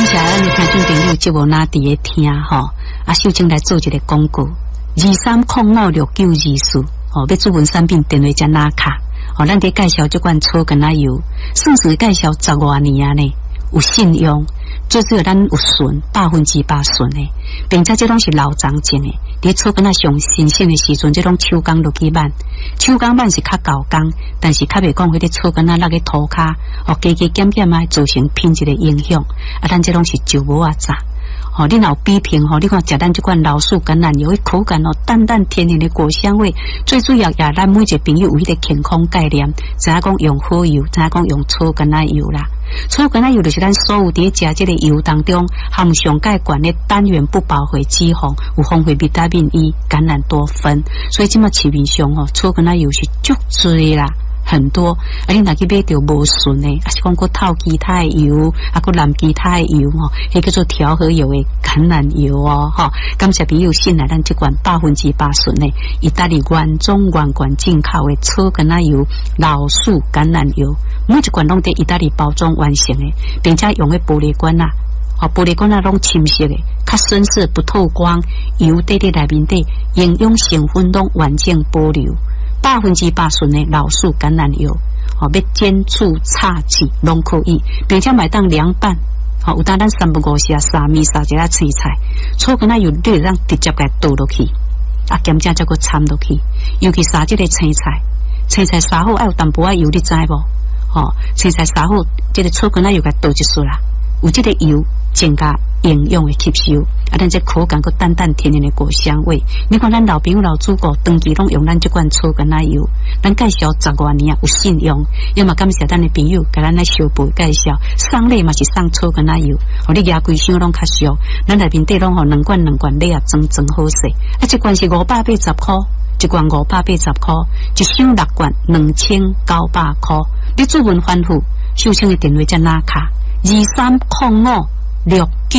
谢咱的听众朋友节目哪伫咧听吼，秀清来做一个广告，23056924哦，要主文产品电话加拿卡哦，咱伫介绍这款草根仔油，算是介绍10多年啊呢，有信用。最主要咱有纯100%纯的，并且这种是老长种的。伫草根仔上新鲜的时阵，这种手工落去慢，手工慢是较高工，但是较袂讲迄个草根仔落去涂骹，哦加减减啊，造成品质的影响。咱这种是就无啊杂。哦，你若有比拼吼，你看食咱这款老树橄榄油，口感哦淡淡甜甜的果香味，最主要也咱每一个朋友有迄个健康概念，知影讲用好油，知影讲用草橄榄油啦。草橄榄油就是咱所有伫食这个油当中含上介悬的单元不饱和脂肪，有丰富维他命 E、橄榄多酚，所以即马市面上吼草橄榄油是足多啦。很多，你若去买着无纯的，是讲个透其他的油，个蓝其他的油吼，迄叫做调和油的橄榄油哦，吼。感谢朋友信来咱这款100%纯的意大利原装原罐进口的草橄榄油、老树橄榄油，每一罐拢在意大利包装完成的，并且用的玻璃罐啊，玻璃罐啊拢深色的，较深色不透光，油在内面底，营养成分拢完整保留。100%纯的老树橄榄油，要煎煮炒制拢可以，并且买当凉拌，有当咱3不5时沙米沙一下青菜，草橄榄油你让直接给倒落去，咸正再个掺落去，尤其沙这个青菜，青菜沙好要有淡薄仔油，你知无？青菜沙好，这个草橄榄油给倒一撮啦，有这个油增加营养的吸收，咱这口感个淡淡甜甜的果香味。你看咱老朋友老祖国长期拢用咱这款草橄榄油，咱介绍10多年有信用，要么感谢咱的朋友给咱来小辈介绍，送礼嘛是送草橄榄油，你牙规箱拢较俗，咱内面底拢2罐礼啊，装好势。这罐是580块，一罐580块，一箱6罐2900块。你主文反复，秀清的电话在哪卡？230569